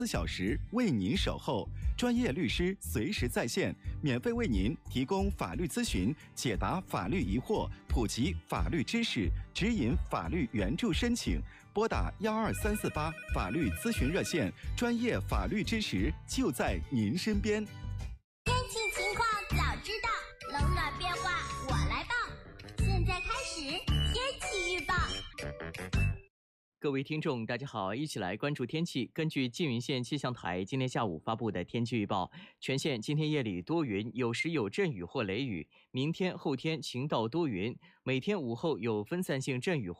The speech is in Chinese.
4小时为您守候，专业律师随时在线，免费为您提供法律咨询，解答法律疑惑，普及法律知识，指引法律援助申请。拨打12348法律咨询热线，专业法律支持就在您身边。 天气情况早知道，冷暖变化我来报。现在开始天气预报。 各位听众大家好，一起来关注天气。根据缙云县气象台今天下午发布的天气预报，全县今天夜里多云，有时有阵雨或雷雨，明天后天晴到多云，每天午后有分散性阵雨或